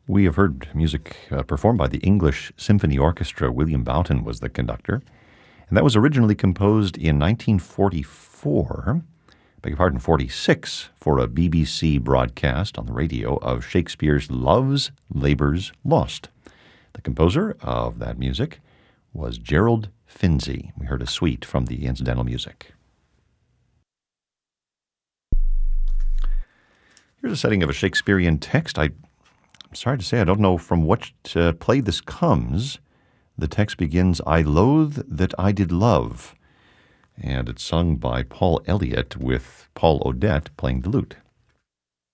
We have heard music performed by the English Symphony Orchestra. William Boughton was the conductor. And that was originally composed in 1944, beg your pardon, 46, for a BBC broadcast on the radio of Shakespeare's Love's Labour's Lost. The composer of that music was Gerald Finzi. We heard a suite from the incidental music. Here's a setting of a Shakespearean text. I'm sorry to say I don't know from what play this comes. The text begins, "I loathe that I did love," and it's sung by Paul Elliott with Paul Odette playing the lute.